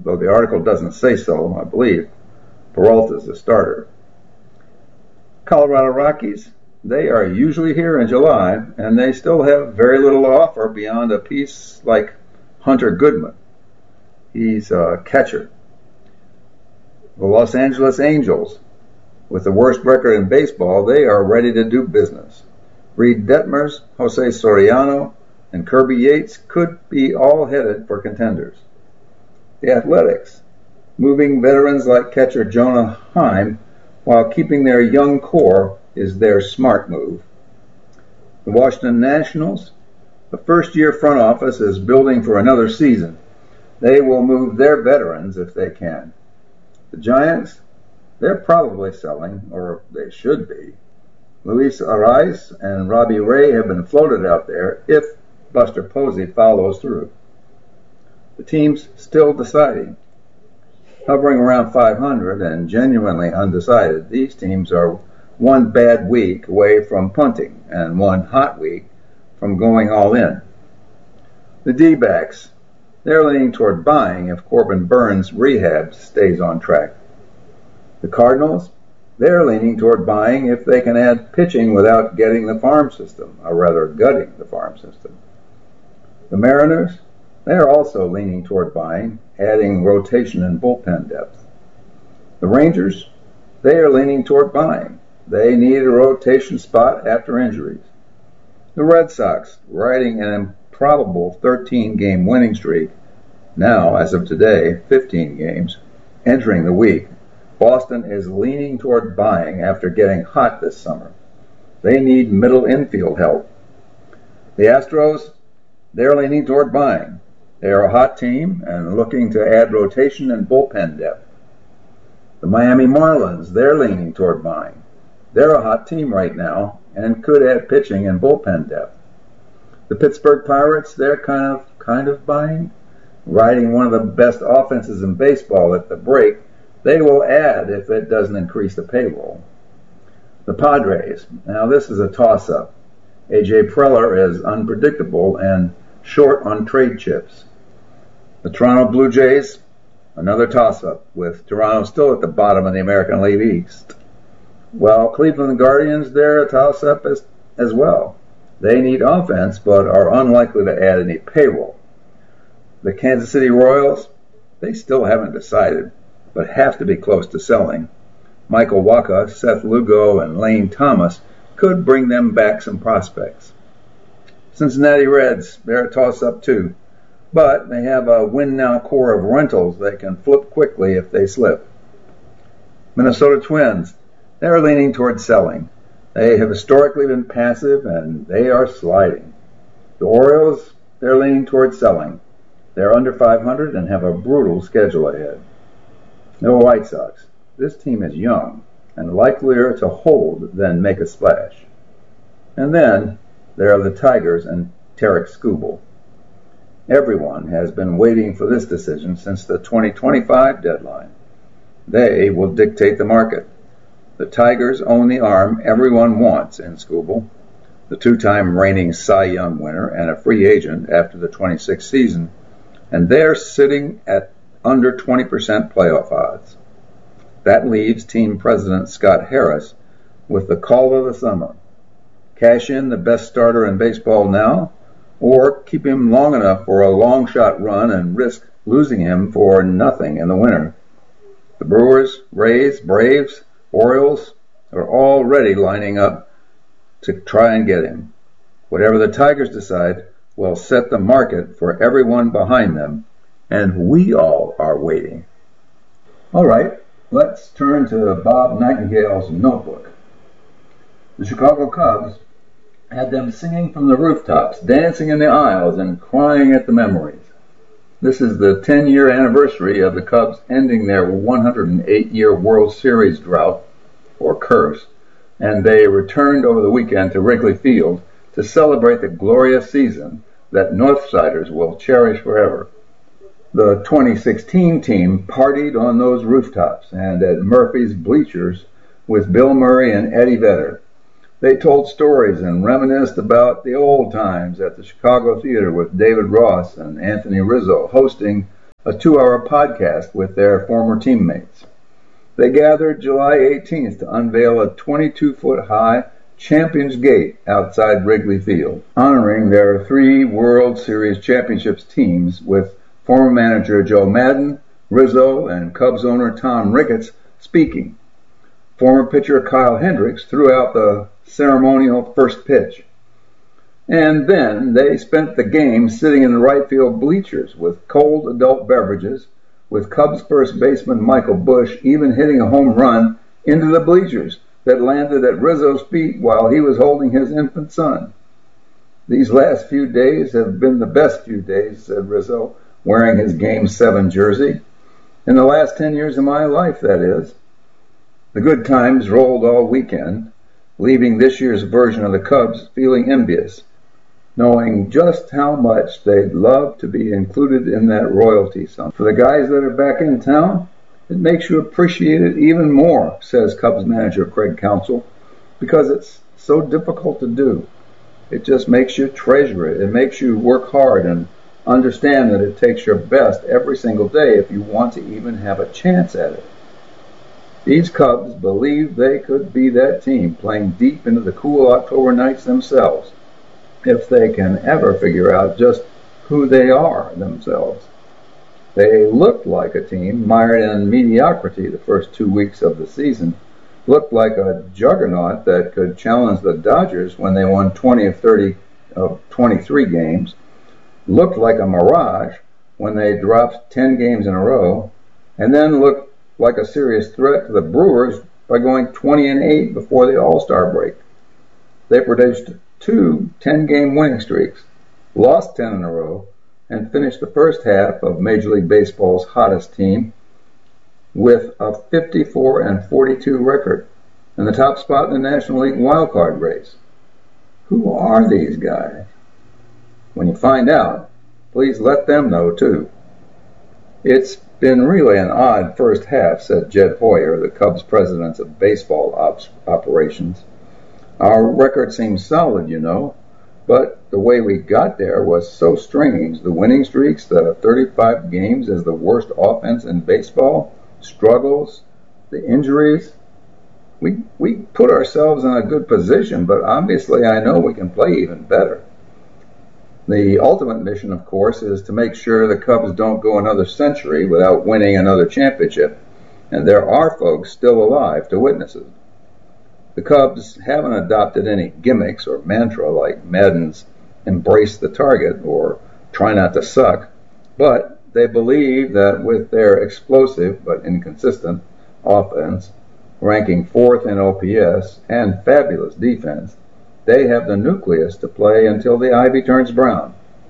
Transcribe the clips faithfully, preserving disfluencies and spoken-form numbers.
though the article doesn't say so, I believe. Peralta's the starter. Colorado Rockies, they are usually here in July, and they still have very little to offer beyond a piece like Hunter Goodman. He's a catcher. The Los Angeles Angels, with the worst record in baseball, they are ready to do business. Reed Detmers, Jose Soriano, and Kirby Yates could be all headed for contenders. The Athletics, moving veterans like catcher Jonah Heim while keeping their young core is their smart move. The Washington Nationals, the first-year front office is building for another season. They will move their veterans if they can. The Giants, they're probably selling, or they should be. Luis Arraez and Robbie Ray have been floated out there if Buster Posey follows through. The team's still deciding. Hovering around five hundred and genuinely undecided, these teams are one bad week away from punting and one hot week from going all in. The D-backs, they're leaning toward buying if Corbin Burns' rehab stays on track. The Cardinals, they're leaning toward buying if they can add pitching without getting the farm system, or rather gutting the farm system. The Mariners, they're also leaning toward buying, adding rotation and bullpen depth. The Rangers, they are leaning toward buying. They need a rotation spot after injuries. The Red Sox, riding an improbable thirteen-game winning streak, now, as of today, fifteen games, entering the week. Boston is leaning toward buying after getting hot this summer. They need middle infield help. The Astros, they're leaning toward buying. They are a hot team and looking to add rotation and bullpen depth. The Miami Marlins, they're leaning toward buying. They're a hot team right now and could add pitching and bullpen depth. The Pittsburgh Pirates, they're kind of kind of buying. Riding one of the best offenses in baseball at the break, they will add if it doesn't increase the payroll. The Padres, now this is a toss-up. A J Preller is unpredictable and short on trade chips. The Toronto Blue Jays, another toss-up, with Toronto still at the bottom of the American League East. Well, Cleveland Guardians, they're a toss-up as, as well. They need offense, but are unlikely to add any payroll. The Kansas City Royals, they still haven't decided, but have to be close to selling. Michael Wacha, Seth Lugo, and Lane Thomas could bring them back some prospects. Cincinnati Reds, they're a toss-up too, but they have a win-now core of rentals that can flip quickly if they slip. Minnesota Twins, they're leaning toward selling. They have historically been passive, and they are sliding. The Orioles, they're leaning toward selling. They're under five hundred and have a brutal schedule ahead. The White Sox, this team is young and likelier to hold than make a splash. And then there are the Tigers and Tarik Skubal. Everyone has been waiting for this decision since the twenty twenty-five deadline. They will dictate the market. The Tigers own the arm everyone wants in Skubal, the two-time reigning Cy Young winner and a free agent after the twenty-sixth season, and they're sitting at under twenty percent playoff odds. That leaves team president Scott Harris with the call of the summer. Cash in the best starter in baseball now, or keep him long enough for a long shot run and risk losing him for nothing in the winter. The Brewers, Rays, Braves, Orioles are already lining up to try and get him. Whatever the Tigers decide will set the market for everyone behind them, and we all are waiting. All right, let's turn to Bob Nightingale's notebook. The Chicago Cubs had them singing from the rooftops, dancing in the aisles, and crying at the memories. This is the ten-year anniversary of the Cubs ending their one hundred eight year World Series drought, or curse, and they returned over the weekend to Wrigley Field to celebrate the glorious season that Northsiders will cherish forever. The twenty sixteen team partied on those rooftops and at Murphy's bleachers with Bill Murray and Eddie Vedder. They told stories and reminisced about the old times at the Chicago Theater with David Ross and Anthony Rizzo hosting a two-hour podcast with their former teammates. They gathered July eighteenth to unveil a twenty-two foot high Champions Gate outside Wrigley Field, honoring their three World Series championships teams with former manager Joe Maddon, Rizzo, and Cubs owner Tom Ricketts speaking. Former pitcher Kyle Hendricks threw out the ceremonial first pitch. And then they spent the game sitting in the right field bleachers with cold adult beverages, with Cubs first baseman Michael Busch even hitting a home run into the bleachers that landed at Rizzo's feet while he was holding his infant son. These last few days have been the best few days, said Rizzo, wearing his Game seven jersey. In the last ten years of my life, that is. The good times rolled all weekend, leaving this year's version of the Cubs feeling envious, knowing just how much they'd love to be included in that royalty sum. For the guys that are back in town, it makes you appreciate it even more, says Cubs manager Craig Counsell, because it's so difficult to do. It just makes you treasure it. It makes you work hard and understand that it takes your best every single day if you want to even have a chance at it. These Cubs believe they could be that team playing deep into the cool October nights themselves, if they can ever figure out just who they are themselves. They looked like a team mired in mediocrity the first two weeks of the season, looked like a juggernaut that could challenge the Dodgers when they won twenty of thirty of twenty-three games, looked like a mirage when they dropped ten games in a row, and then looked like a serious threat to the Brewers by going twenty and eight before the All-Star break. They produced two ten-game winning streaks, lost ten in a row, and finished the first half of Major League Baseball's hottest team with a fifty-four and forty-two record and the top spot in the National League wildcard race. Who are these guys? When you find out, please let them know too. It's been really an odd first half, said Jed Hoyer, the Cubs president of baseball ops operations. Our record seems solid, you know, but the way we got there was so strange. The winning streaks, the thirty-five games as the worst offense in baseball, struggles, the injuries. We we put ourselves in a good position, but obviously I know we can play even better. The ultimate mission, of course, is to make sure the Cubs don't go another century without winning another championship, and there are folks still alive to witness it. The Cubs haven't adopted any gimmicks or mantra like Maddon's embrace the target or try not to suck, but they believe that with their explosive but inconsistent offense, ranking fourth in O P S, and fabulous defense, they have the nucleus to play until the ivy turns brown.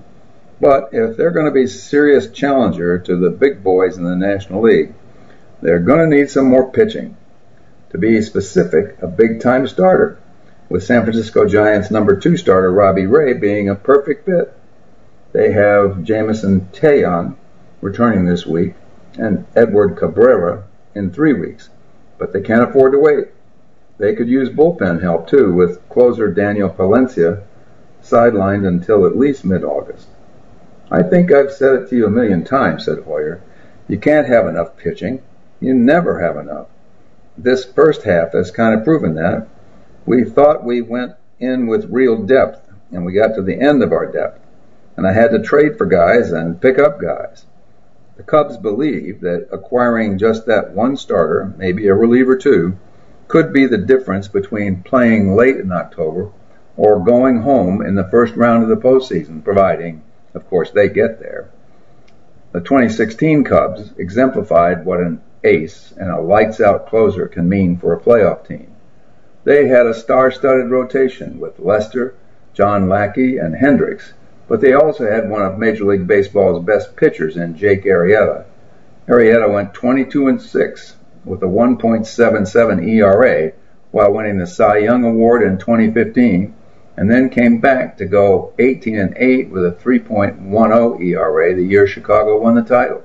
But if they're going to be a serious challenger to the big boys in the National League, they're going to need some more pitching. To be specific, a big-time starter, with San Francisco Giants number two starter Robbie Ray being a perfect fit. They have Jameson Taillon returning this week and Edward Cabrera in three weeks, but they can't afford to wait. They could use bullpen help too, with closer Daniel Palencia sidelined until at least mid-August. I think I've said it to you a million times, said Hoyer. You can't have enough pitching. You never have enough. This first half has kind of proven that. We thought we went in with real depth, and we got to the end of our depth, and I had to trade for guys and pick up guys. The Cubs believe that acquiring just that one starter, maybe a reliever too, could be the difference between playing late in October or going home in the first round of the postseason, providing, of course, they get there. The twenty sixteen Cubs exemplified what an ace and a lights-out closer can mean for a playoff team. They had a star-studded rotation with Lester, John Lackey, and Hendricks, but they also had one of Major League Baseball's best pitchers in Jake Arrieta. Arrieta went twenty-two and six with a one point seven seven E R A while winning the Cy Young Award in twenty fifteen, and then came back to go eighteen and eight with a three point one oh E R A the year Chicago won the title.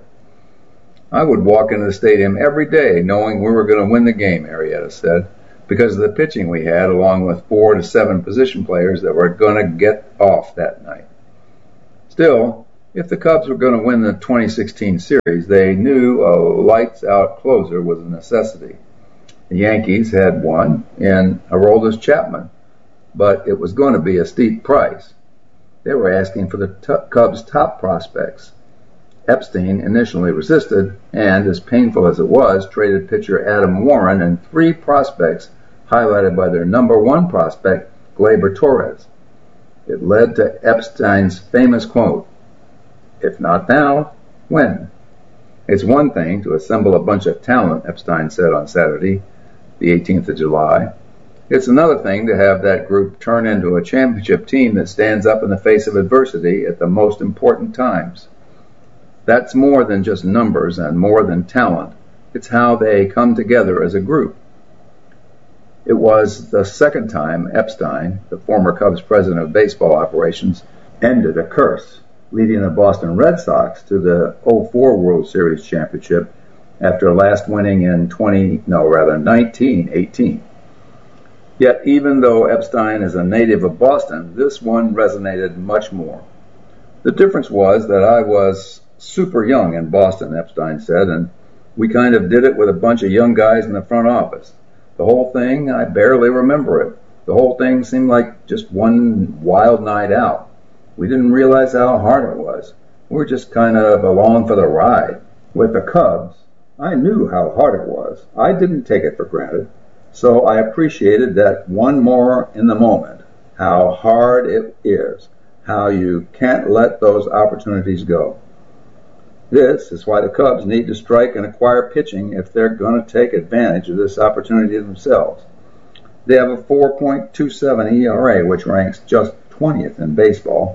I would walk into the stadium every day knowing we were going to win the game, Arrieta said, because of the pitching we had, along with four to seven position players that were going to get off that night. Still, If the Cubs were going to win the twenty sixteen series, they knew a lights-out closer was a necessity. The Yankees had one in Aroldis Chapman, but it was going to be a steep price. They were asking for the t- Cubs' top prospects. Epstein initially resisted, and as painful as it was, traded pitcher Adam Warren and three prospects highlighted by their number one prospect, Gleyber Torres. It led to Epstein's famous quote, "If not now, when?" It's one thing to assemble a bunch of talent, Epstein said on Saturday, the eighteenth of July. It's another thing to have that group turn into a championship team that stands up in the face of adversity at the most important times. That's more than just numbers and more than talent. It's how they come together as a group. It was the second time Epstein, the former Cubs president of baseball operations, ended a curse, leading the Boston Red Sox to the oh four World Series championship after last winning in twenty, no, rather nineteen eighteen. Yet even though Epstein is a native of Boston, this one resonated much more. The difference was that I was super young in Boston, Epstein said, and we kind of did it with a bunch of young guys in the front office. The whole thing, I barely remember it. The whole thing seemed like just one wild night out. We didn't realize how hard it was. We were just kind of along for the ride. With the Cubs, I knew how hard it was. I didn't take it for granted. So I appreciated that one more in the moment, how hard it is, how you can't let those opportunities go. This is why the Cubs need to strike and acquire pitching if they're going to take advantage of this opportunity themselves. They have a four point two seven E R A, which ranks just twentieth in baseball.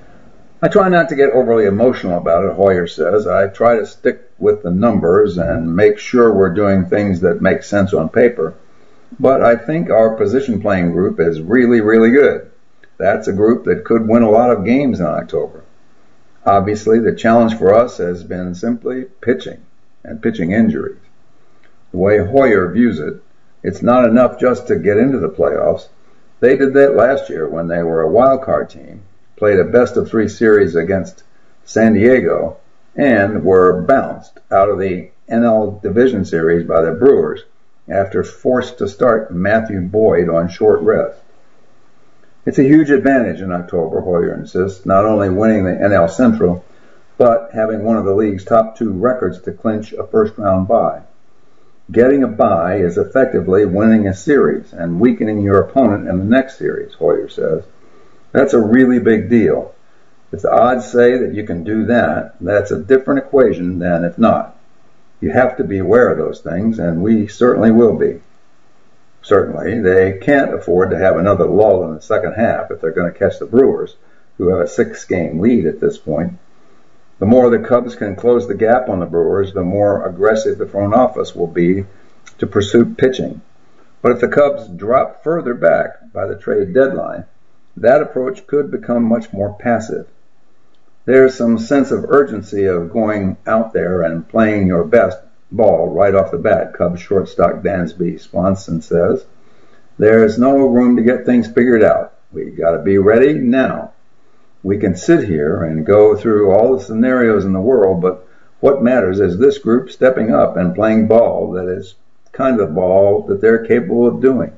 I try not to get overly emotional about it, Hoyer says. I try to stick with the numbers and make sure we're doing things that make sense on paper. But I think our position playing group is really, really good. That's a group that could win a lot of games in October. Obviously, the challenge for us has been simply pitching and pitching injuries. The way Hoyer views it, it's not enough just to get into the playoffs. They did that last year when they were a wild card team, played a best of three series against San Diego, and were bounced out of the N L Division Series by the Brewers after forced to start Matthew Boyd on short rest. It's a huge advantage in October, Hoyer insists, not only winning the N L Central, but having one of the league's top two records to clinch a first-round bye. Getting a bye is effectively winning a series and weakening your opponent in the next series, Hoyer says. That's a really big deal. If the odds say that you can do that, that's a different equation than if not. You have to be aware of those things, and we certainly will be. Certainly, they can't afford to have another lull in the second half if they're going to catch the Brewers, who have a six-game lead at this point. The more the Cubs can close the gap on the Brewers, the more aggressive the front office will be to pursue pitching. But if the Cubs drop further back by the trade deadline, that approach could become much more passive. There's some sense of urgency of going out there and playing your best ball right off the bat, Cubs shortstop Dansby Swanson says. There's no room to get things figured out. We got to be ready now. We can sit here and go through all the scenarios in the world, but what matters is this group stepping up and playing ball that is kind of the ball that they're capable of doing.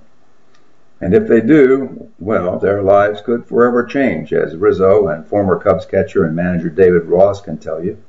And if they do, well, their lives could forever change, as Rizzo and former Cubs catcher and manager David Ross can tell you.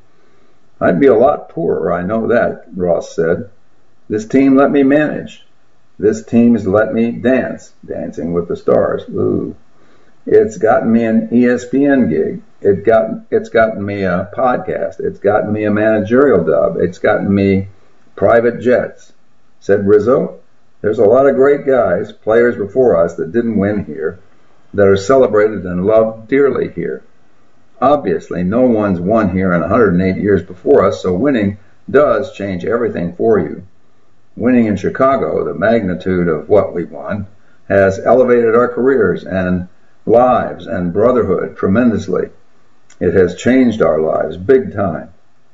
I'd be a lot poorer, I know that, Ross said. This team let me manage. This team's let me dance, Dancing with the Stars. Ooh. It's gotten me an E S P N gig. It got, it's gotten me a podcast. It's gotten me a managerial job. It's gotten me private jets, said Rizzo. There's a lot of great guys, players before us that didn't win here, that are celebrated and loved dearly here. Obviously, no one's won here in one hundred eight years before us, so winning does change everything for you. Winning in Chicago, the magnitude of what we won, has elevated our careers and lives and brotherhood tremendously. It has changed our lives big time.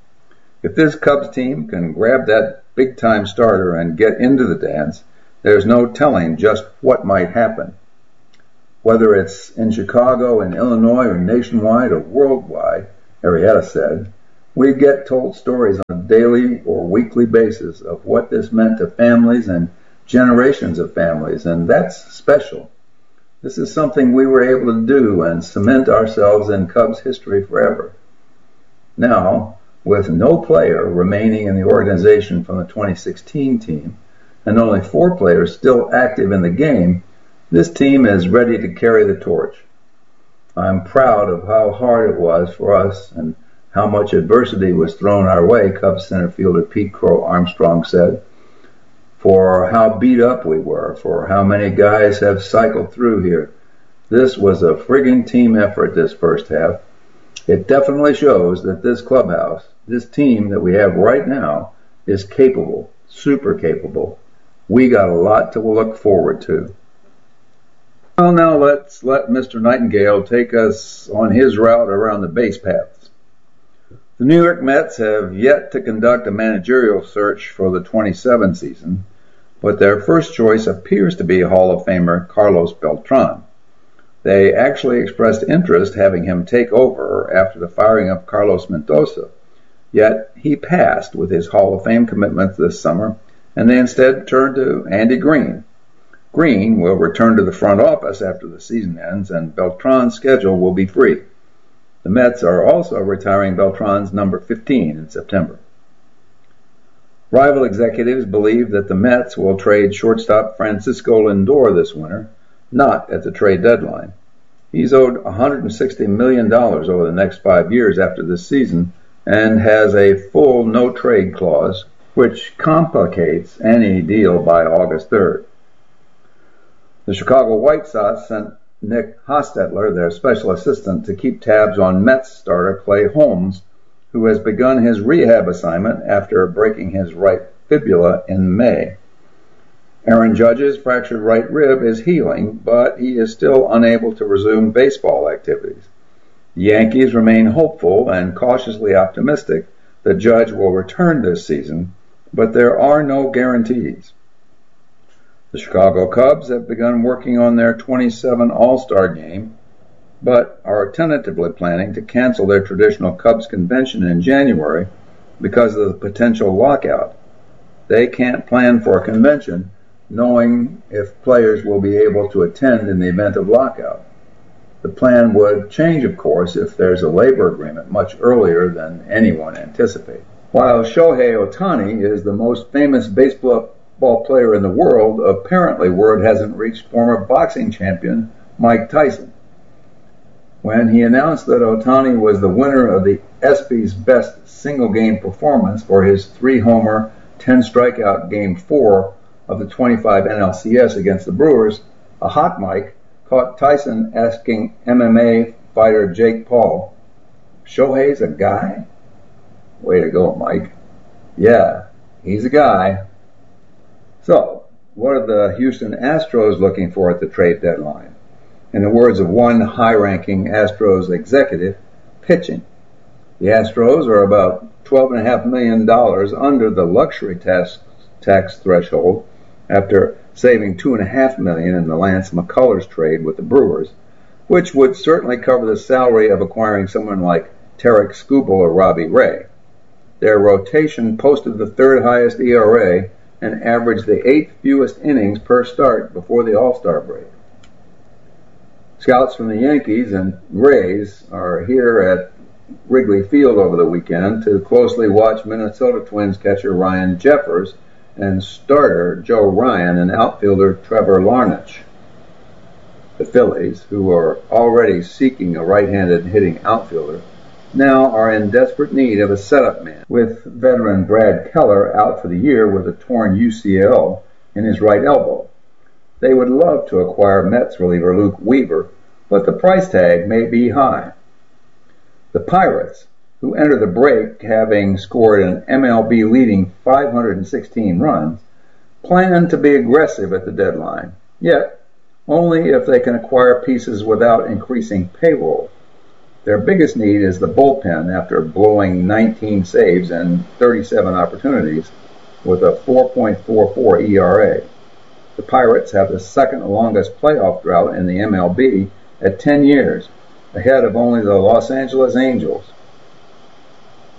If this Cubs team can grab that big-time starter and get into the dance, there's no telling just what might happen. Whether it's in Chicago, in Illinois, or nationwide, or worldwide, Arrieta said, "We get told stories on a daily or weekly basis of what this meant to families and generations of families, and that's special. This is something we were able to do and cement ourselves in Cubs history forever." Now, with no player remaining in the organization from the twenty sixteen team, and only four players still active in the game, this team is ready to carry the torch. I'm proud of how hard it was for us and how much adversity was thrown our way, Cubs center fielder Pete Crow Armstrong said, for how beat up we were, for how many guys have cycled through here. This was a frigging team effort this first half. It definitely shows that this clubhouse, this team that we have right now, is capable, super capable. We got a lot to look forward to. Well, now let's let Mister Nightingale take us on his route around the base paths. The New York Mets have yet to conduct a managerial search for the twenty-seven season, but their first choice appears to be Hall of Famer Carlos Beltran. They actually expressed interest having him take over after the firing of Carlos Mendoza, yet he passed with his Hall of Fame commitment this summer, and they instead turned to Andy Green. Green will return to the front office after the season ends, and Beltran's schedule will be free. The Mets are also retiring Beltran's number fifteen in September. Rival executives believe that the Mets will trade shortstop Francisco Lindor this winter, not at the trade deadline. He's owed one hundred sixty million dollars over the next five years after this season and has a full no-trade clause, which complicates any deal by August third. The Chicago White Sox sent Nick Hostetler, their special assistant, to keep tabs on Mets starter Clay Holmes, who has begun his rehab assignment after breaking his right fibula in May. Aaron Judge's fractured right rib is healing, but he is still unable to resume baseball activities. The Yankees remain hopeful and cautiously optimistic that Judge will return this season, but there are no guarantees. The Chicago Cubs have begun working on their twenty-seven All-Star game, but are tentatively planning to cancel their traditional Cubs convention in January because of the potential lockout. They can't plan for a convention knowing if players will be able to attend in the event of lockout. The plan would change, of course, if there's a labor agreement much earlier than anyone anticipates. While Shohei Ohtani is the most famous baseball player in the world, apparently word hasn't reached former boxing champion Mike Tyson. When he announced that Ohtani was the winner of the ESPY's best single-game performance for his three-homer, ten-strikeout Game four of the twenty-five N L C S against the Brewers, a hot mic caught Tyson asking M M A fighter Jake Paul, "Shohei's a guy?" Way to go, Mike. Yeah, he's a guy. So, what are the Houston Astros looking for at the trade deadline? In the words of one high-ranking Astros executive, pitching. The Astros are about twelve point five million dollars under the luxury tax, tax threshold after saving two point five million dollars in the Lance McCullers trade with the Brewers, which would certainly cover the salary of acquiring someone like Tarek Skubal or Robbie Ray. Their rotation posted the third highest E R A and averaged the eighth fewest innings per start before the All-Star break. Scouts from the Yankees and Rays are here at Wrigley Field over the weekend to closely watch Minnesota Twins catcher Ryan Jeffers and starter Joe Ryan and outfielder Trevor Larnach. The Phillies, who are already seeking a right-handed hitting outfielder, now are in desperate need of a setup man, with veteran Brad Keller out for the year with a torn U C L in his right elbow. They would love to acquire Mets reliever Luke Weaver, but the price tag may be high. The Pirates, who enter the break having scored an M L B-leading five hundred sixteen runs, plan to be aggressive at the deadline, yet only if they can acquire pieces without increasing payroll. Their biggest need is the bullpen after blowing nineteen saves and thirty-seven opportunities with a four point four four E R A. The Pirates have the second longest playoff drought in the M L B at ten years, ahead of only the Los Angeles Angels.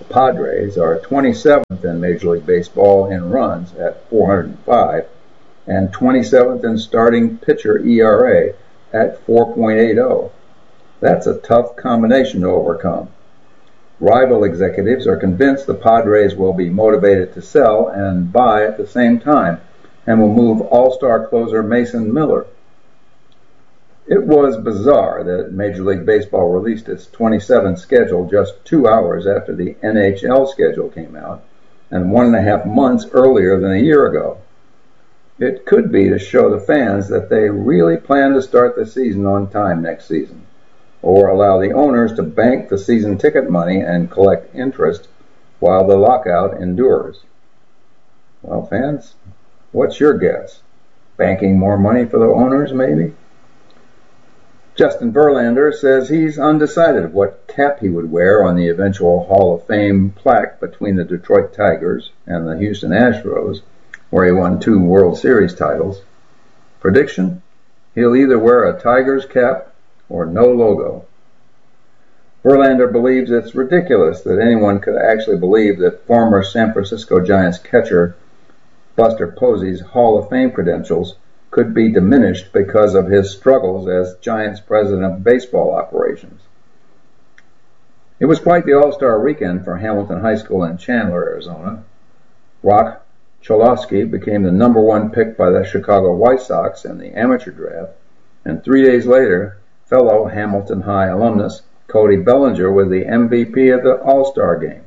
Padres are twenty-seventh in Major League Baseball in runs at four hundred five and twenty-seventh in starting pitcher E R A at four point eight oh. That's a tough combination to overcome. Rival executives are convinced the Padres will be motivated to sell and buy at the same time and will move All-Star closer Mason Miller. It was bizarre that Major League Baseball released its twenty-seven schedule just two hours after the N H L schedule came out and one and a half months earlier than a year ago. It could be to show the fans that they really plan to start the season on time next season, or allow the owners to bank the season ticket money and collect interest while the lockout endures. Well, fans, what's your guess? Banking more money for the owners, maybe? Justin Verlander says he's undecided what cap he would wear on the eventual Hall of Fame plaque between the Detroit Tigers and the Houston Astros, where he won two World Series titles. Prediction? He'll either wear a Tigers cap or no logo. Verlander believes it's ridiculous that anyone could actually believe that former San Francisco Giants catcher Buster Posey's Hall of Fame credentials could be diminished because of his struggles as Giants president of baseball operations. It was quite the All-Star weekend for Hamilton High School in Chandler, Arizona. Rock Cholowski became the number one pick by the Chicago White Sox in the amateur draft, and three days later, fellow Hamilton High alumnus Cody Bellinger was the M V P of the All-Star game.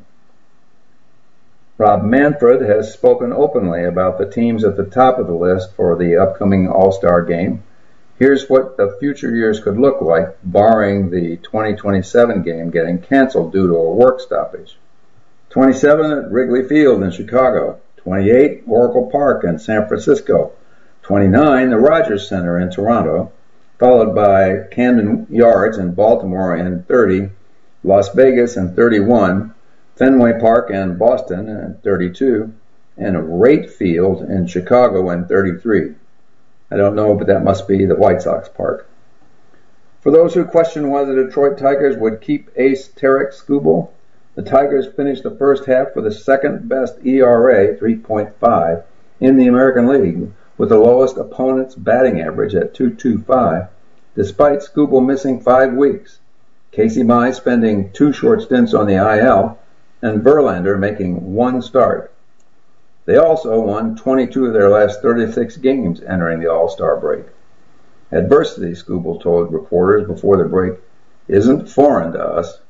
Rob Manfred has spoken openly about the teams at the top of the list for the upcoming All-Star game. Here's what the future years could look like, barring the twenty twenty-seven game getting canceled due to a work stoppage. twenty-seven at Wrigley Field in Chicago. twenty-eight, Oracle Park in San Francisco. twenty-nine, the Rogers Center in Toronto, followed by Camden Yards in Baltimore in thirty, Las Vegas in thirty-one, Fenway Park in Boston in thirty-two, and Rate Field in Chicago in thirty-three. I don't know, but that must be the White Sox park. For those who question whether the Detroit Tigers would keep ace Tarek Skubal, the Tigers finished the first half with the second best E R A, three point five, in the American League, with the lowest opponent's batting average at two point two five, despite Skubal missing five weeks, Casey Mize spending two short stints on the I L, and Verlander making one start. They also won twenty-two of their last thirty-six games entering the All-Star break. Adversity, Skubal told reporters before the break, isn't foreign to us.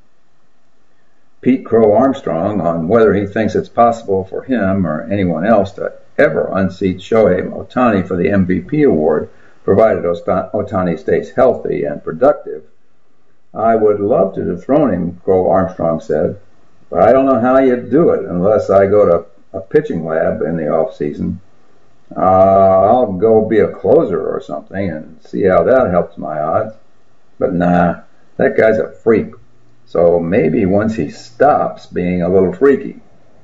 Pete Crow Armstrong, on whether he thinks it's possible for him or anyone else to ever unseat Shohei Ohtani for the M V P award, provided Ohtani stays healthy and productive. I would love to dethrone him, Crow Armstrong said, but I don't know how you'd do it unless I go to a pitching lab in the off season. Uh, I'll go be a closer or something and see how that helps my odds. But nah, that guy's a freak. So maybe once he stops being a little freaky.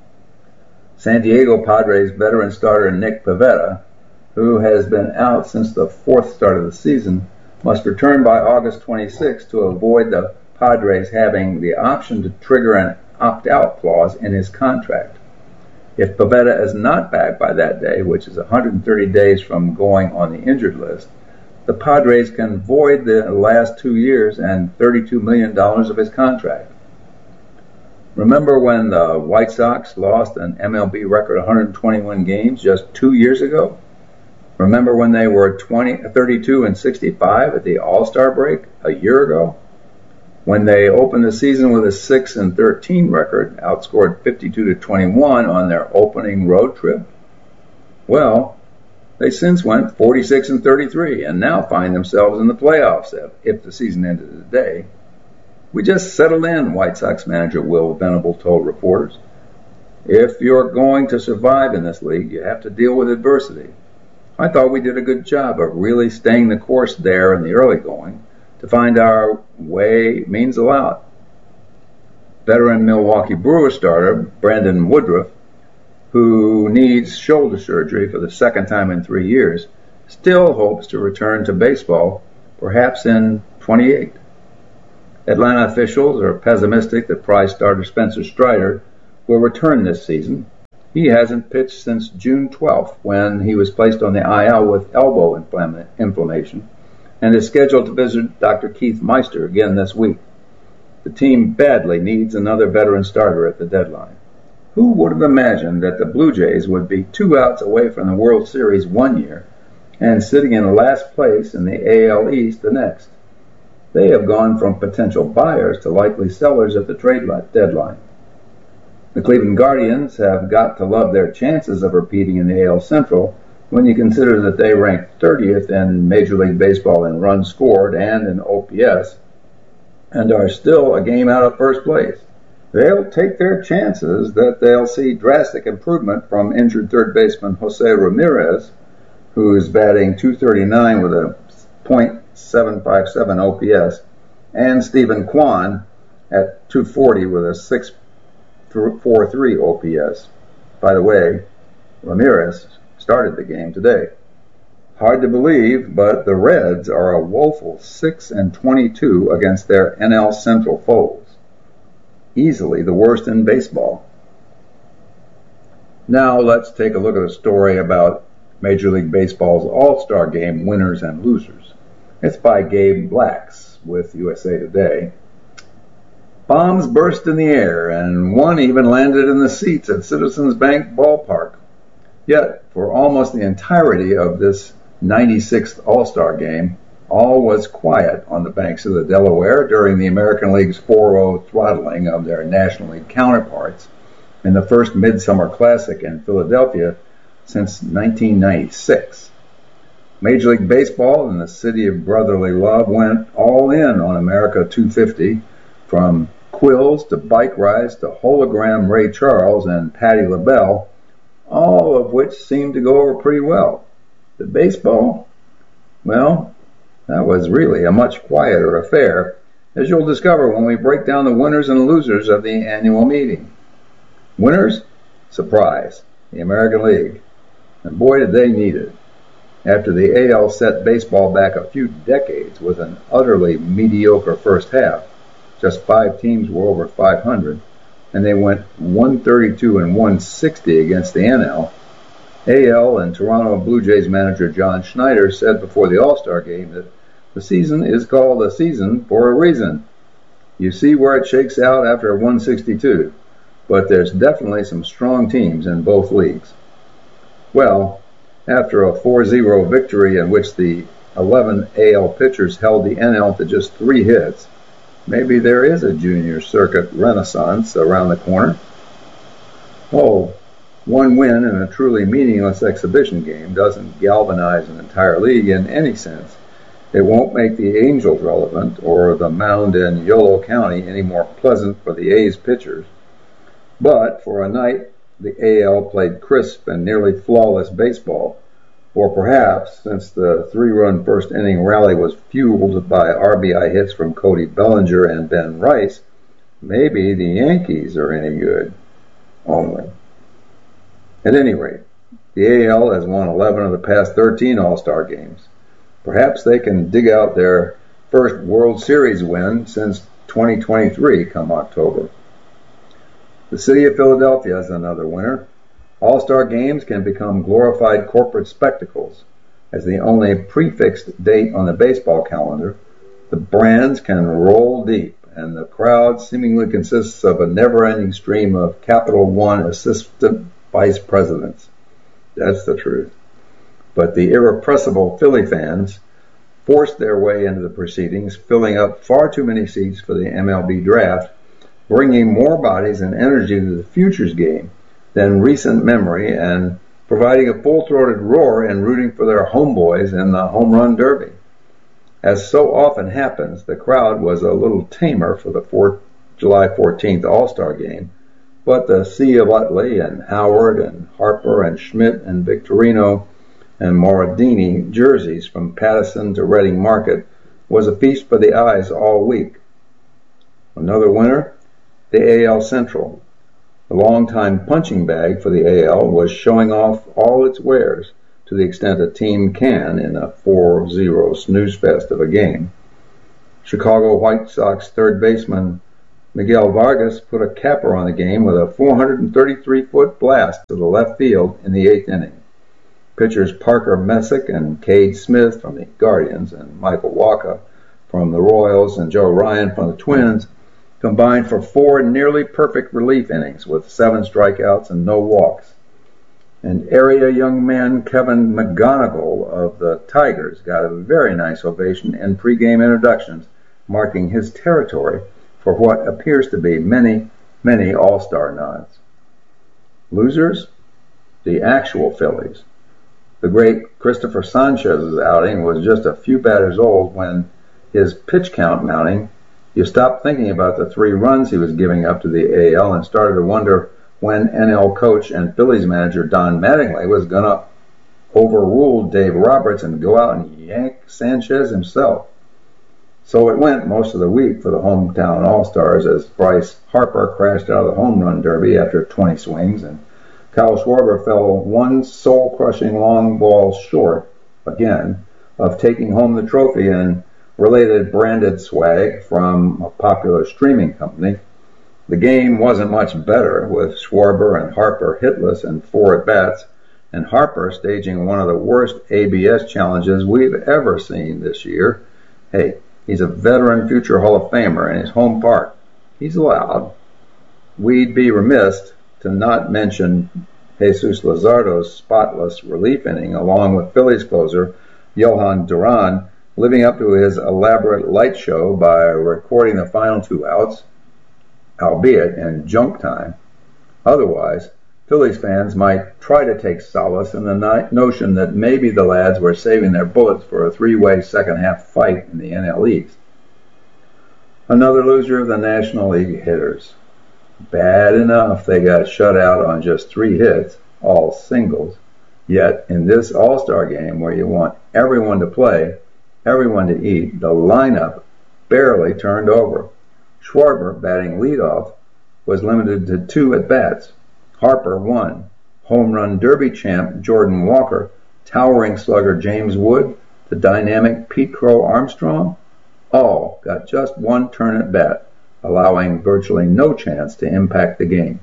San Diego Padres veteran starter Nick Pivetta, who has been out since the fourth start of the season, must return by August twenty-sixth to avoid the Padres having the option to trigger an opt-out clause in his contract. If Pivetta is not back by that day, which is one hundred thirty days from going on the injured list, the Padres can void the last two years and thirty-two million dollars of his contract. Remember when the White Sox lost an M L B record one hundred twenty-one games just two years ago? Remember when they were twenty, thirty-two and sixty-five at the All-Star break a year ago? When they opened the season with a six and thirteen record, outscored fifty-two to twenty-one on their opening road trip? Well, they since went forty-six and thirty-three and now find themselves in the playoffs if the season ended today. We just settled in, White Sox manager Will Venable told reporters. If you're going to survive in this league, you have to deal with adversity. I thought we did a good job of really staying the course there in the early going. To find our way means a lot. Veteran Milwaukee Brewers starter Brandon Woodruff, who needs shoulder surgery for the second time in three years, still hopes to return to baseball, perhaps in twenty-eight. Atlanta officials are pessimistic that Prize starter Spencer Strider will return this season. He hasn't pitched since June twelfth, when he was placed on the I L with elbow inflammation, and is scheduled to visit Doctor Keith Meister again this week. The team badly needs another veteran starter at the deadline. Who would have imagined that the Blue Jays would be two outs away from the World Series one year and sitting in last place in the A L East the next? They have gone from potential buyers to likely sellers at the trade deadline. The Cleveland Guardians have got to love their chances of repeating in the A L Central when you consider that they rank thirtieth in Major League Baseball in runs scored and in O P S, and are still a game out of first place. They'll take their chances that they'll see drastic improvement from injured third baseman Jose Ramirez, who is batting two thirty-nine with a point seven five seven O P S, and Stephen Kwan at two forty with a six forty-three O P S. By the way, Ramirez started the game today. Hard to believe, but the Reds are a woeful six and twenty-two against their N L Central foes. Easily the worst in baseball. Now let's take a look at a story about Major League Baseball's All-Star Game winners and losers. It's by Gabe Blacks with U S A Today. Bombs burst in the air, and one even landed in the seats at Citizens Bank Ballpark. Yet, for almost the entirety of this ninety-sixth All-Star Game, all was quiet on the banks of the Delaware during the American League's four oh throttling of their National League counterparts in the first Midsummer Classic in Philadelphia since nineteen ninety-six. Major League Baseball and the City of Brotherly Love went all in on America two fifty, from quills to bike rides to hologram Ray Charles and Patti LaBelle, all of which seemed to go over pretty well. The baseball? Well, that was really a much quieter affair, as you'll discover when we break down the winners and losers of the annual meeting. Winners? Surprise, the American League. And boy did they need it. After the A L set baseball back a few decades with an utterly mediocre first half, just five teams were over five hundred, and they went one thirty-two and one sixty against the N L. A L and Toronto Blue Jays manager John Schneider said before the All-Star Game that the season is called a season for a reason. You see where it shakes out after one sixty-two, but there's definitely some strong teams in both leagues. Well, after a four zero victory in which the eleven A L pitchers held the N L to just three hits, maybe there is a junior circuit renaissance around the corner. Oh, one win in a truly meaningless exhibition game doesn't galvanize an entire league in any sense. It won't make the Angels relevant or the mound in Yolo County any more pleasant for the A's pitchers. But for a night the A L played crisp and nearly flawless baseball, or perhaps, since the three-run first-inning rally was fueled by R B I hits from Cody Bellinger and Ben Rice, maybe the Yankees are any good. Only. At any rate, the A L has won eleven of the past thirteen All-Star games. Perhaps they can dig out their first World Series win since twenty twenty-three come October. The city of Philadelphia is another winner. All-Star games can become glorified corporate spectacles. As the only prefixed date on the baseball calendar, the brands can roll deep, and the crowd seemingly consists of a never-ending stream of Capital One assistant vice presidents. That's the truth. But the irrepressible Philly fans forced their way into the proceedings, filling up far too many seats for the M L B draft, bringing more bodies and energy to the futures game than recent memory, and providing a full-throated roar and rooting for their homeboys in the home run derby. As so often happens, the crowd was a little tamer for the July fourteenth All-Star Game, but the sea of Utley and Howard and Harper and Schmidt and Victorino and Moradini jerseys from Pattison to Reading Market was a feast for the eyes all week. Another winner, the A L Central. The longtime punching bag for the A L was showing off all its wares, to the extent a team can in a four zero snooze fest of a game. Chicago White Sox third baseman Miguel Vargas put a capper on the game with a four hundred thirty-three foot blast to the left field in the eighth inning. Pitchers Parker Messick and Cade Smith from the Guardians and Michael Wacha from the Royals and Joe Ryan from the Twins combined for four nearly perfect relief innings with seven strikeouts and no walks. And area young man Kevin McGonigal of the Tigers got a very nice ovation in pregame introductions, marking his territory for what appears to be many, many all-star nods. Losers? The actual Phillies. The great Christopher Sanchez's outing was just a few batters old when his pitch count mounting, you stopped thinking about the three runs he was giving up to the A L and started to wonder when N L coach and Phillies manager Don Mattingly was going to overrule Dave Roberts and go out and yank Sanchez himself. So it went most of the week for the hometown All-Stars as Bryce Harper crashed out of the home run derby after twenty swings, and Kyle Schwarber fell one soul-crushing long ball short, again, of taking home the trophy and related branded swag from a popular streaming company. The game wasn't much better, with Schwarber and Harper hitless in four at-bats, and Harper staging one of the worst A B S challenges we've ever seen this year. Hey, he's a veteran future Hall of Famer in his home park. He's allowed. We'd be remiss to not mention Jesus Luzardo's spotless relief inning, along with Phillies closer Johan Duran living up to his elaborate light show by recording the final two outs, albeit in junk time. Otherwise, Phillies fans might try to take solace in the notion that maybe the lads were saving their bullets for a three-way second-half fight in the N L East. Another loser of the National League hitters. Bad enough they got shut out on just three hits, all singles. Yet, in this All-Star game where you want everyone to play, everyone to eat, the lineup barely turned over. Schwarber, batting leadoff, was limited to two at-bats. Harper won. Home run derby champ Jordan Walker, towering slugger James Wood, the dynamic Pete Crow Armstrong, all got just one turn at bat, allowing virtually no chance to impact the game.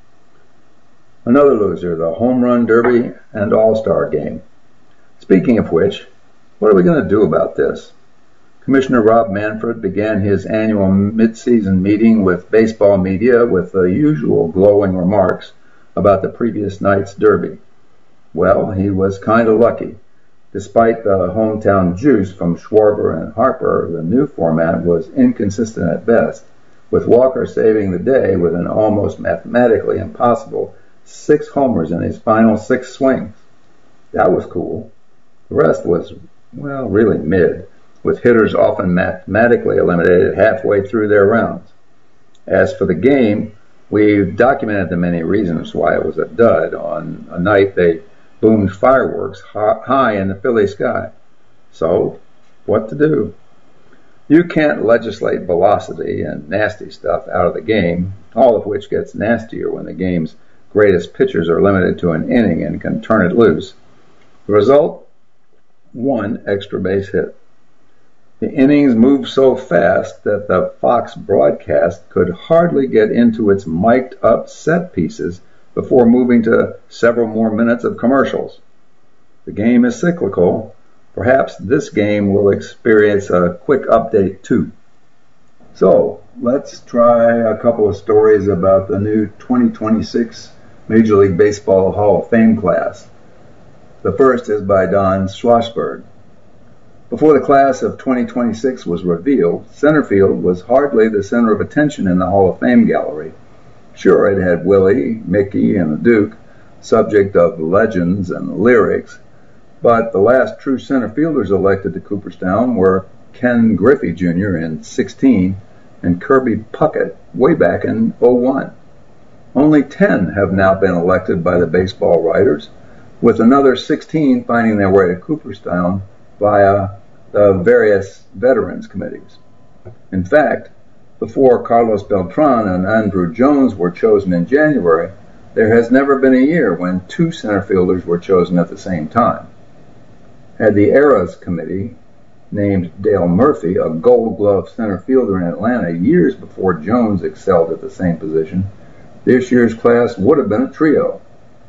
Another loser, the home run derby and all-star game. Speaking of which, what are we going to do about this? Commissioner Rob Manfred began his annual mid-season meeting with baseball media with the usual glowing remarks about the previous night's derby. Well, he was kind of lucky. Despite the hometown juice from Schwarber and Harper, the new format was inconsistent at best, with Walker saving the day with an almost mathematically impossible six homers in his final six swings. That was cool. The rest was, well, really mid, with hitters often mathematically eliminated halfway through their rounds. As for the game, we've documented the many reasons why it was a dud on a night they boomed fireworks high in the Philly sky. So, what to do? You can't legislate velocity and nasty stuff out of the game, all of which gets nastier when the game's greatest pitchers are limited to an inning and can turn it loose. The result? One extra base hit. The innings moved so fast that the Fox broadcast could hardly get into its mic'd up set pieces before moving to several more minutes of commercials. The game is cyclical. Perhaps this game will experience a quick update too. So, let's try a couple of stories about the new twenty twenty-six Major League Baseball Hall of Fame class. The first is by Don Schlossberg. Before the class of twenty twenty-six was revealed, center field was hardly the center of attention in the Hall of Fame gallery. Sure, it had Willie, Mickey, and the Duke, subject of legends and lyrics, but the last true center fielders elected to Cooperstown were Ken Griffey Junior in sixteen and Kirby Puckett way back in oh one. Only ten have now been elected by the baseball writers, with another sixteen finding their way to Cooperstown via the various veterans committees. In fact, before Carlos Beltran and Andruw Jones were chosen in January, there has never been a year when two center fielders were chosen at the same time. Had the Eras Committee named Dale Murphy a Gold Glove center fielder in Atlanta years before Jones excelled at the same position, this year's class would have been a trio.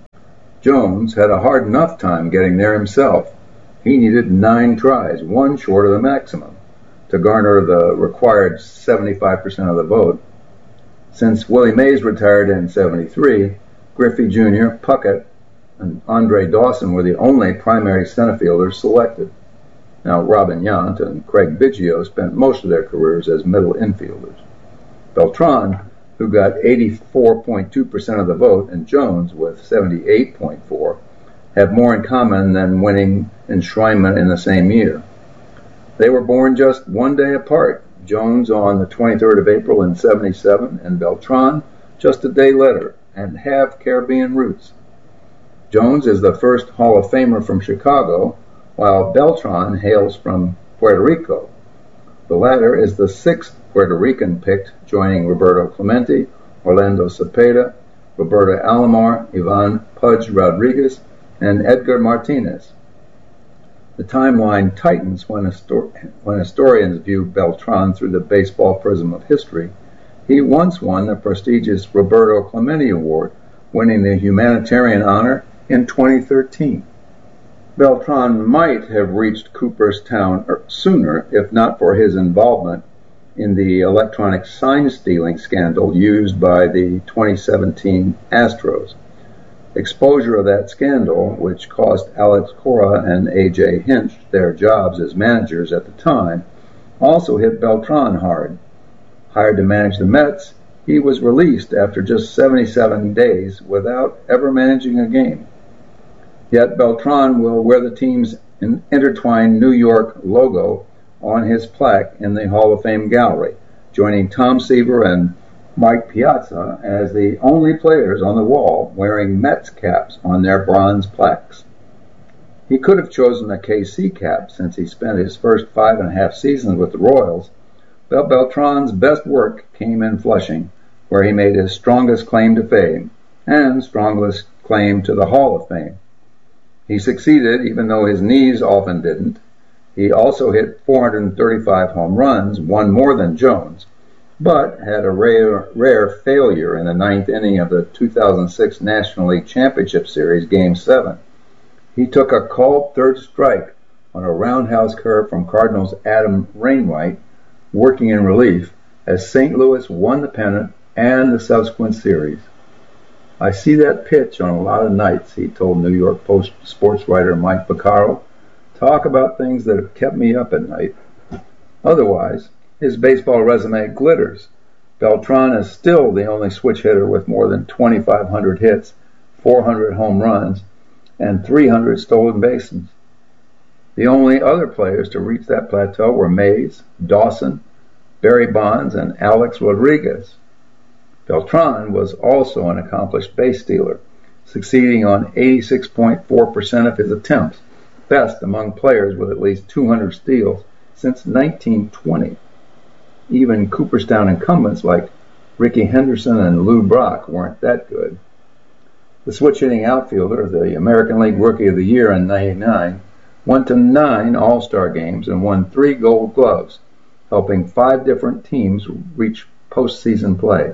Jones had a hard enough time getting there himself. He needed nine tries, one short of the maximum, to garner the required seventy-five percent of the vote. Since Willie Mays retired in seventy-three, Griffey Junior, Puckett, and Andre Dawson were the only primary center fielders selected. Now, Robin Yount and Craig Biggio spent most of their careers as middle infielders. Beltran, who got eighty-four point two percent of the vote, and Jones, with seventy-eight point four, have more in common than winning enshrinement in the same year. They were born just one day apart, Jones on the twenty-third of April in seventy-seven, and Beltran just a day later, and have Caribbean roots. Jones is the first Hall of Famer from Chicago, while Beltran hails from Puerto Rico. The latter is the sixth Puerto Rican picked, joining Roberto Clemente, Orlando Cepeda, Roberto Alomar, Ivan Pudge Rodriguez, and Edgar Martinez. The timeline tightens when, histor- when historians view Beltran through the baseball prism of history. He once won the prestigious Roberto Clemente Award, winning the humanitarian honor in twenty thirteen. Beltran might have reached Cooperstown sooner if not for his involvement in the electronic sign stealing scandal used by the twenty seventeen Astros. Exposure of that scandal, which cost Alex Cora and A J Hinch their jobs as managers at the time, also hit Beltran hard. Hired to manage the Mets, he was released after just seventy-seven days without ever managing a game. Yet Beltran will wear the team's intertwined New York logo on his plaque in the Hall of Fame gallery, joining Tom Seaver and Mike Piazza as the only players on the wall wearing Mets caps on their bronze plaques. He could have chosen a K C cap since he spent his first five and a half seasons with the Royals, but Beltran's best work came in Flushing, where he made his strongest claim to fame and strongest claim to the Hall of Fame. He succeeded even though his knees often didn't. He also hit four hundred thirty-five home runs, one more than Jones, but had a rare, rare failure in the ninth inning of the two thousand six National League Championship Series, Game seven. He took a called third strike on a roundhouse curve from Cardinals' Adam Wainwright, working in relief, as Saint Louis won the pennant and the subsequent series. I see that pitch on a lot of nights, he told New York Post sports writer Mike Vaccaro. Talk about things that have kept me up at night. Otherwise, his baseball resume glitters. Beltran is still the only switch hitter with more than twenty-five hundred hits, four hundred home runs, and three hundred stolen bases. The only other players to reach that plateau were Mays, Dawson, Barry Bonds, and Alex Rodriguez. Beltran was also an accomplished base stealer, succeeding on eighty-six point four percent of his attempts, best among players with at least two hundred steals since nineteen twenty. Even Cooperstown incumbents like Ricky Henderson and Lou Brock weren't that good. The switch-hitting outfielder, the American League Rookie of the Year in ninety-nine, went to nine All-Star games and won three Gold Gloves, helping five different teams reach postseason play.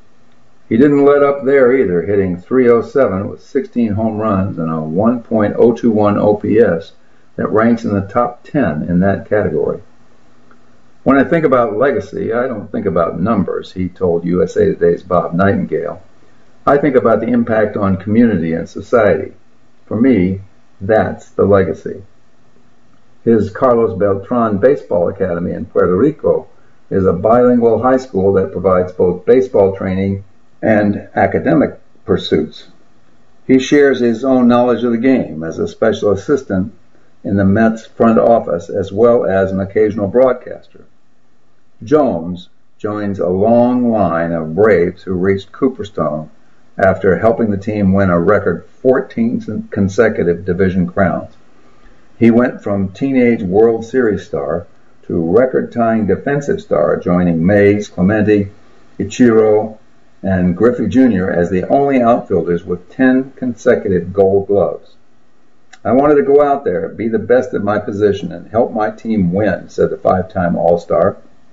He didn't let up there either, hitting three oh seven with sixteen home runs and a one point oh two one O P S that ranks in the top ten in that category. When I think about legacy, I don't think about numbers, he told U S A Today's Bob Nightingale. I think about the impact on community and society. For me, that's the legacy. His Carlos Beltran Baseball Academy in Puerto Rico is a bilingual high school that provides both baseball training and academic pursuits. He shares his own knowledge of the game as a special assistant in the Mets front office as well as an occasional broadcaster. Jones joins a long line of Braves who reached Cooperstown after helping the team win a record fourteen consecutive division crowns. He went from teenage World Series star to record-tying defensive star, joining Mays, Clemente, Ichiro, and Griffey Junior as the only outfielders with ten consecutive Gold Gloves. I wanted to go out there, be the best at my position, and help my team win, said the five-time All-Star.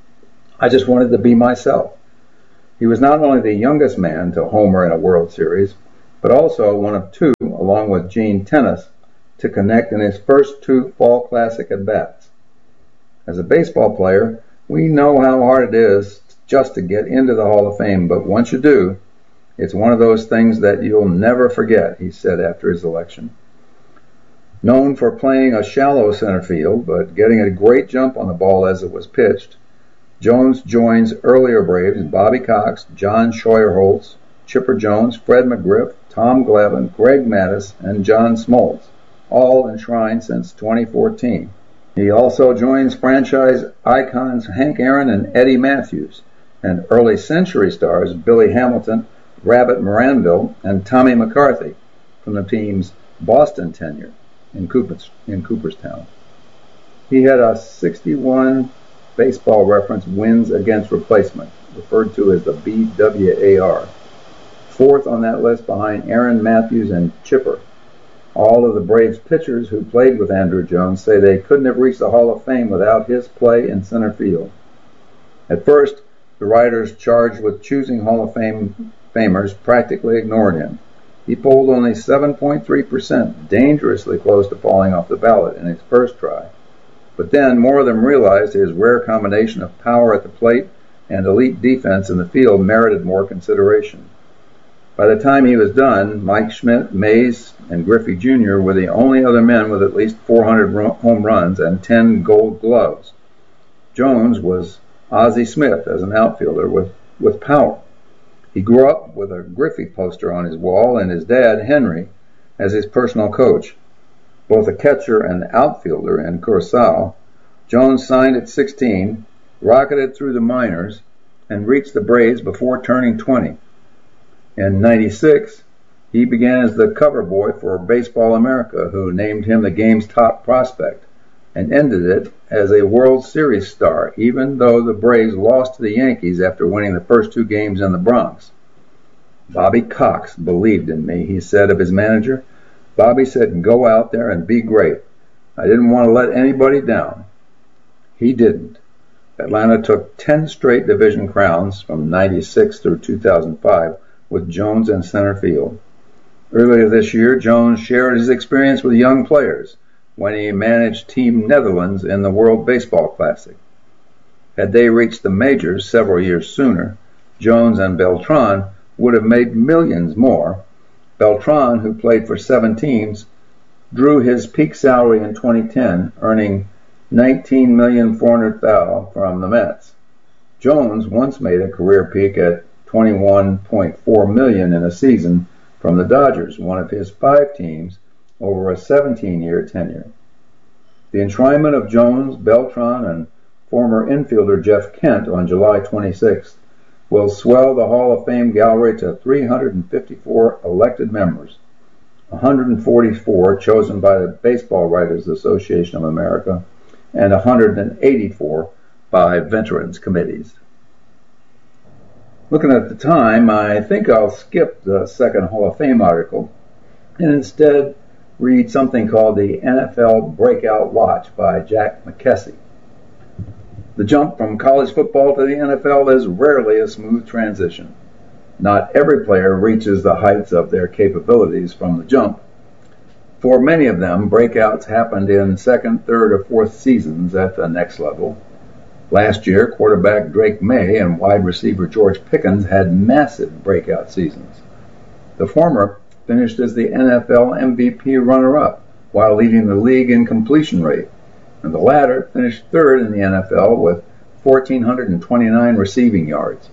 I just wanted to be myself. He was not only the youngest man to homer in a World Series, but also one of two, along with Gene Tenace, to connect in his first two Fall Classic at-bats. As a baseball player, we know how hard it is just to get into the Hall of Fame, but once you do, it's one of those things that you'll never forget, he said after his election. Known for playing a shallow center field, but getting a great jump on the ball as it was pitched, Jones joins earlier Braves Bobby Cox, John Scheuerholtz, Chipper Jones, Fred McGriff, Tom Glavine, Greg Maddux, and John Smoltz, all enshrined since twenty fourteen. He also joins franchise icons Hank Aaron and Eddie Matthews, and early century stars Billy Hamilton, Rabbit Moranville, and Tommy McCarthy from the team's Boston tenure in, Coopers, in Cooperstown. He had a sixty-one Baseball Reference wins against replacement, referred to as the B W A R, fourth on that list behind Aaron, Matthews, and Chipper. All of the Braves pitchers who played with Andruw Jones say they couldn't have reached the Hall of Fame without his play in center field. At first, the writers charged with choosing Hall of Fame famers practically ignored him. He polled only seven point three percent, dangerously close to falling off the ballot in his first try. But then more of them realized his rare combination of power at the plate and elite defense in the field merited more consideration. By the time he was done, Mike Schmidt, Mays, and Griffey Junior were the only other men with at least four hundred home runs and ten gold gloves. Jones was Ozzie Smith as an outfielder with, with power. He grew up with a Griffey poster on his wall and his dad, Henry, as his personal coach. Both a catcher and outfielder in Curaçao, Jones signed at sixteen, rocketed through the minors, and reached the Braves before turning twenty. In ninety-six, he began as the cover boy for Baseball America, who named him the game's top prospect, and ended it as a World Series star, even though the Braves lost to the Yankees after winning the first two games in the Bronx. Bobby Cox believed in me, he said of his manager. Bobby said, go out there and be great. I didn't want to let anybody down. He didn't. Atlanta took ten straight division crowns from ninety-six through two thousand five with Jones in center field. Earlier this year, Jones shared his experience with young players when he managed Team Netherlands in the World Baseball Classic. Had they reached the majors several years sooner, Jones and Beltran would have made millions more. Beltran, who played for seven teams, drew his peak salary in twenty ten, earning nineteen million four hundred thousand dollars from the Mets. Jones once made a career peak at twenty-one point four million dollars in a season from the Dodgers, one of his five teams, over a seventeen-year tenure. The enshrinement of Jones, Beltran, and former infielder Jeff Kent on July twenty-sixth will swell the Hall of Fame gallery to three hundred fifty-four elected members, one hundred forty-four chosen by the Baseball Writers Association of America, and one hundred eighty-four by veterans committees. Looking at the time, I think I'll skip the second Hall of Fame article and instead read something called the N F L Breakout Watch by Jack McKessie. The jump from college football to the N F L is rarely a smooth transition. Not every player reaches the heights of their capabilities from the jump. For many of them, breakouts happened in second, third, or fourth seasons at the next level. Last year, quarterback Drake May and wide receiver George Pickens had massive breakout seasons. The former finished as the N F L M V P runner-up while leading the league in completion rate, and the latter finished third in the N F L with one thousand four hundred twenty-nine receiving yards.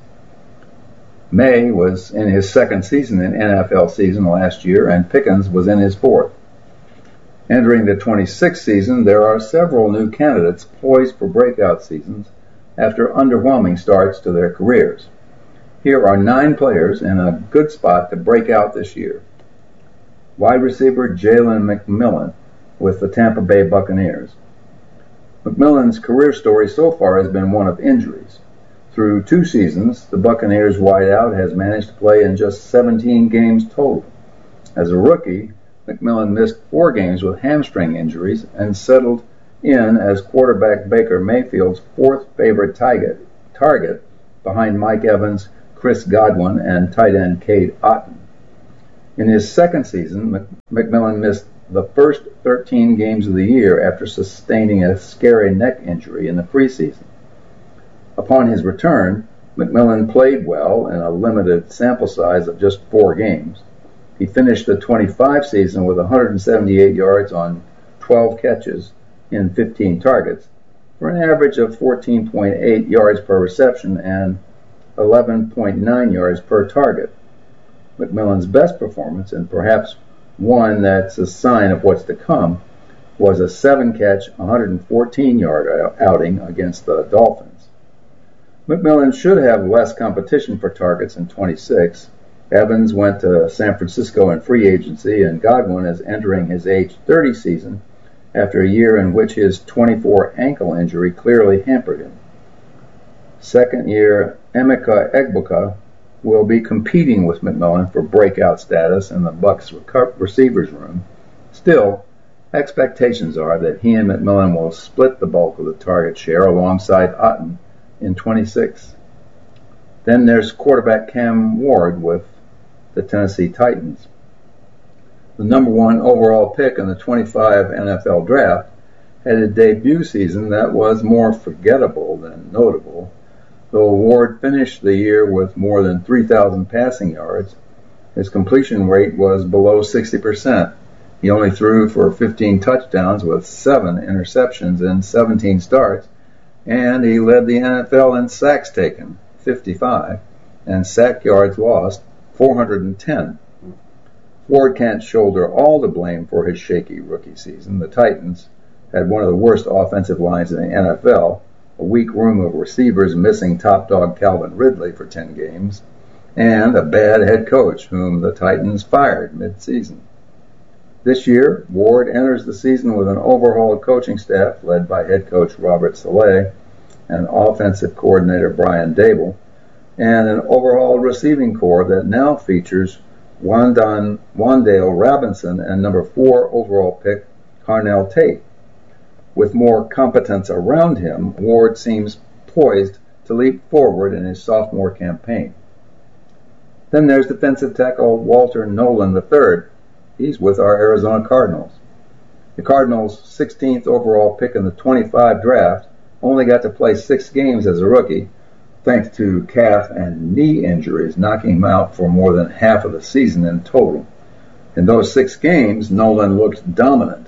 May was in his second season in N F L season last year, and Pickens was in his fourth. Entering the twenty-sixth season, there are several new candidates poised for breakout seasons after underwhelming starts to their careers. Here are nine players in a good spot to break out this year. Wide receiver Jalen McMillan with the Tampa Bay Buccaneers. McMillan's career story so far has been one of injuries. Through two seasons, the Buccaneers wideout has managed to play in just seventeen games total. As a rookie, McMillan missed four games with hamstring injuries and settled in as quarterback Baker Mayfield's fourth favorite target, target behind Mike Evans, Chris Godwin, and tight end Cade Otton. In his second season, McMillan missed the first thirteen games of the year after sustaining a scary neck injury in the preseason. Upon his return, McMillan played well in a limited sample size of just four games. He finished the twenty-five season with one hundred seventy-eight yards on twelve catches in fifteen targets, for an average of fourteen point eight yards per reception and eleven point nine yards per target. McMillan's best performance, and perhaps one that's a sign of what's to come, was a seven-catch, one hundred fourteen yard outing against the Dolphins. McMillan should have less competition for targets in twenty-six. Evans went to San Francisco in free agency, and Godwin is entering his age thirty season after a year in which his twenty-four ankle injury clearly hampered him. Second-year Emeka Egbuka will be competing with McMillan for breakout status in the Bucs receivers room. Still, expectations are that he and McMillan will split the bulk of the target share alongside Otton in twenty-six. Then there's quarterback Cam Ward with the Tennessee Titans. The number one overall pick in the twenty-five N F L draft had a debut season that was more forgettable than notable. Though Ward finished the year with more than three thousand passing yards, his completion rate was below sixty percent. He only threw for fifteen touchdowns with seven interceptions in seventeen starts, and he led the N F L in sacks taken, fifty-five, and sack yards lost, four hundred ten. Ward can't shoulder all the blame for his shaky rookie season. The Titans had one of the worst offensive lines in the N F L, a weak room of receivers missing top dog Calvin Ridley for ten games, and a bad head coach whom the Titans fired mid-season. This year, Ward enters the season with an overhauled coaching staff led by head coach Robert Saleh and offensive coordinator Brian Dable, and an overhauled receiving corps that now features Wandale Robinson and number four overall pick Carnell Tate. With more competence around him, Ward seems poised to leap forward in his sophomore campaign. Then there's defensive tackle Walter Nolan the third. He's with our Arizona Cardinals. The Cardinals' sixteenth overall pick in the twenty-five draft only got to play six games as a rookie, thanks to calf and knee injuries knocking him out for more than half of the season in total. In those six games, Nolan looked dominant.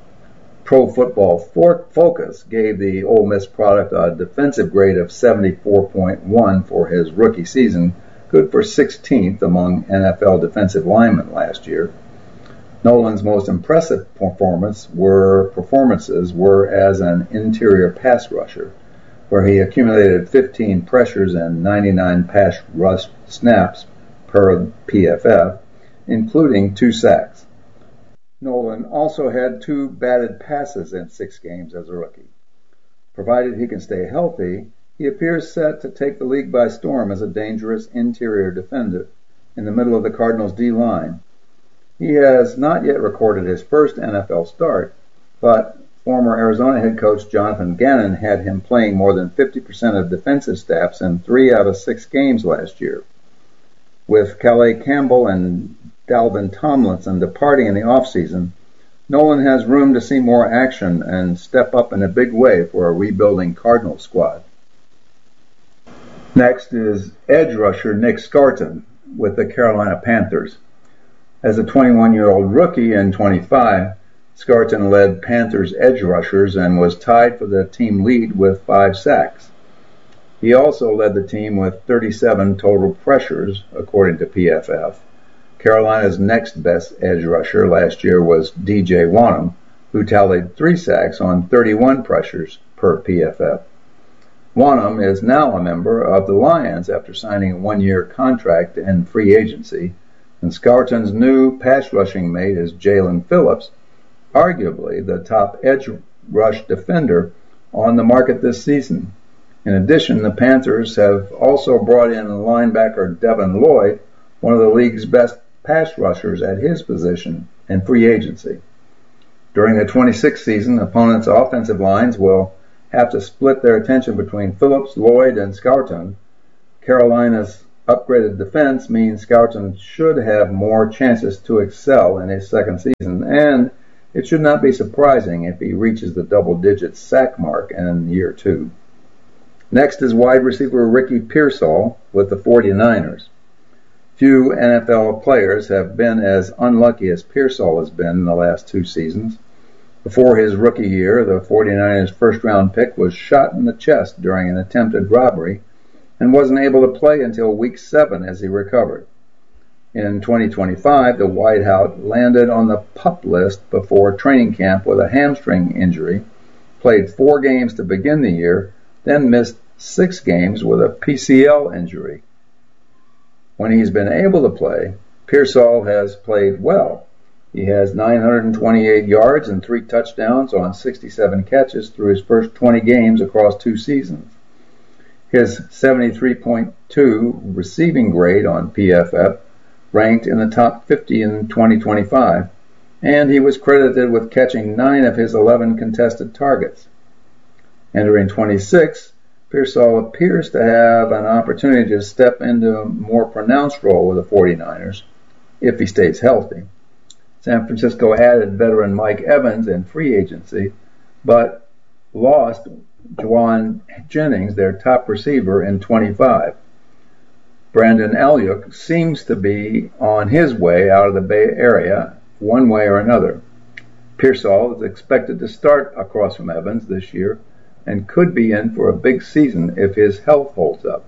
Pro Football Focus gave the Ole Miss product a defensive grade of seventy-four point one for his rookie season, good for sixteenth among N F L defensive linemen last year. Nolan's most impressive performance were, performances were as an interior pass rusher, where he accumulated fifteen pressures and ninety-nine pass rush snaps per P F F, including two sacks. Nolan also had two batted passes in six games as a rookie. Provided he can stay healthy, he appears set to take the league by storm as a dangerous interior defender in the middle of the Cardinals' D-line. He has not yet recorded his first N F L start, but former Arizona head coach Jonathan Gannon had him playing more than fifty percent of defensive snaps in three out of six games last year. With Calais Campbell and Dalvin Tomlinson departing in the offseason, Nolan has room to see more action and step up in a big way for a rebuilding Cardinals squad. Next is edge rusher Nick Scarton with the Carolina Panthers. As a twenty-one-year-old rookie in twenty-five, Scarton led Panthers edge rushers and was tied for the team lead with five sacks. He also led the team with thirty-seven total pressures, according to P F F. Carolina's next best edge rusher last year was D J Wonnum, who tallied three sacks on thirty-one pressures per P F F. Wonnum is now a member of the Lions after signing a one-year contract in free agency, and Scarton's new pass rushing mate is Jalen Phillips, arguably the top edge rush defender on the market this season. In addition, the Panthers have also brought in linebacker Devin Lloyd, one of the league's best pass rushers at his position, and free agency. During the twenty-sixth season, opponents' offensive lines will have to split their attention between Phillips, Lloyd, and Scourton. Carolina's upgraded defense means Scourton should have more chances to excel in his second season, and it should not be surprising if he reaches the double-digit sack mark in year two. Next is wide receiver Ricky Pearsall with the forty-niners. Few N F L players have been as unlucky as Pearsall has been in the last two seasons. Before his rookie year, the forty-niners' first-round pick was shot in the chest during an attempted robbery and wasn't able to play until week seven as he recovered. In twenty twenty-five, the wideout landed on the PUP list before training camp with a hamstring injury, played four games to begin the year, then missed six games with a P C L injury. When he's been able to play, Pearsall has played well. He has nine hundred twenty-eight yards and three touchdowns on sixty-seven catches through his first twenty games across two seasons. His seventy-three point two receiving grade on P F F ranked in the top fifty in twenty twenty-five, and he was credited with catching nine of his eleven contested targets. Entering twenty-six, Pearsall appears to have an opportunity to step into a more pronounced role with the forty-niners if he stays healthy. San Francisco added veteran Mike Evans in free agency, but lost Juwan Jennings, their top receiver, in twenty-five. Brandon Ayuk seems to be on his way out of the Bay Area one way or another. Pearsall is expected to start across from Evans this year and could be in for a big season if his health holds up.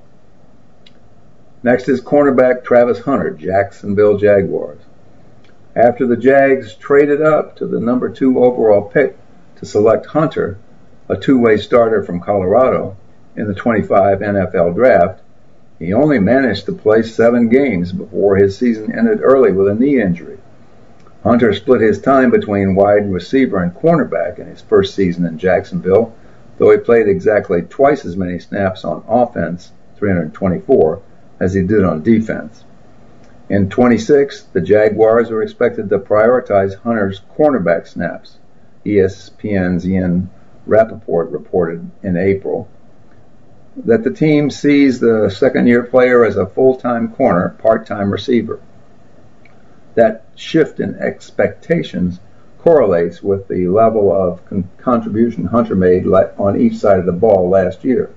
Next is cornerback Travis Hunter, Jacksonville Jaguars. After the Jags traded up to the number two overall pick to select Hunter, a two-way starter from Colorado, in the twenty-five N F L draft, he only managed to play seven games before his season ended early with a knee injury. Hunter split his time between wide receiver and cornerback in his first season in Jacksonville, though he played exactly twice as many snaps on offense, three hundred twenty-four, as he did on defense. In twenty-six, the Jaguars are expected to prioritize Hunter's cornerback snaps, E S P N's Ian Rappaport reported in April. That the team sees the second-year player as a full-time corner, part-time receiver. That shift in expectations correlates with the level of con- contribution Hunter made on each side of the ball last year.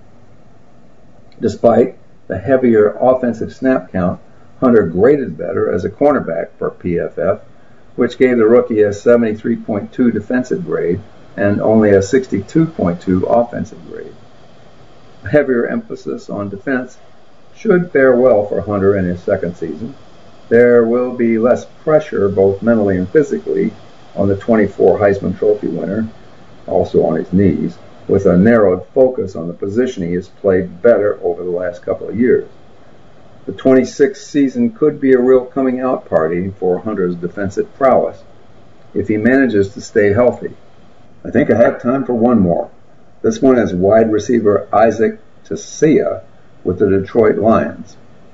Despite the heavier offensive snap count, Hunter graded better as a cornerback for P F F, which gave the rookie a seventy-three point two defensive grade and only a sixty-two point two offensive grade. A heavier emphasis on defense should fare well for Hunter in his second season. There will be less pressure, both mentally and physically, on the twenty-four Heisman Trophy winner, also on his knees, with a narrowed focus on the position he has played better over the last couple of years. The twenty-sixth season could be a real coming-out party for Hunter's defensive prowess, if he manages to stay healthy. I think I have time for one more. This one is wide receiver Isaac Tessia with the Detroit Lions.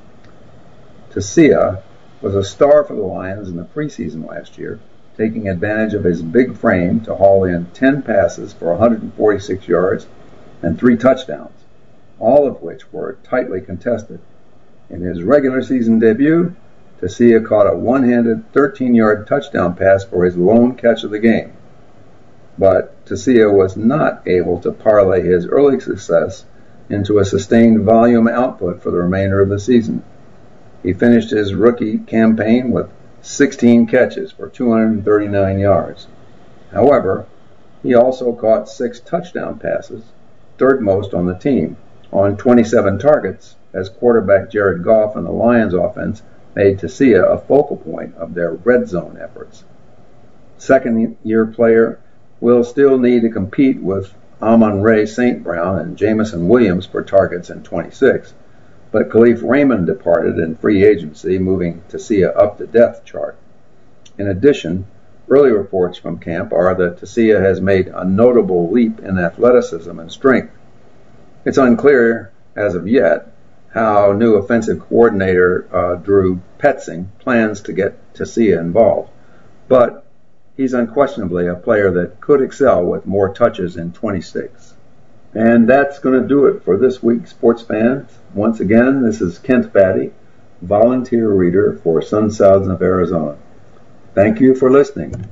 Tessia was a star for the Lions in the preseason last year, taking advantage of his big frame to haul in ten passes for one hundred forty-six yards and three touchdowns, all of which were tightly contested. In his regular season debut, Tessia caught a one-handed thirteen-yard touchdown pass for his lone catch of the game. But Tessia was not able to parlay his early success into a sustained volume output for the remainder of the season. He finished his rookie campaign with sixteen catches for two hundred thirty-nine yards. However, he also caught six touchdown passes, third most on the team, on twenty-seven targets, as quarterback Jared Goff and the Lions offense made Tessia a focal point of their red zone efforts. Second-year player will still need to compete with Amon-Ra Saint Brown and Jameson Williams for targets in twenty-six, but Khalif Raymond departed in free agency, moving Tessia up the depth chart. In addition, early reports from camp are that Tessia has made a notable leap in athleticism and strength. It's unclear, as of yet, how new offensive coordinator uh, Drew Petzing plans to get Tessia involved, but he's unquestionably a player that could excel with more touches in twenty-six. And that's going to do it for this week, sports fans. Once again, this is Kent Batty, volunteer reader for Sun Sounds of Arizona. Thank you for listening.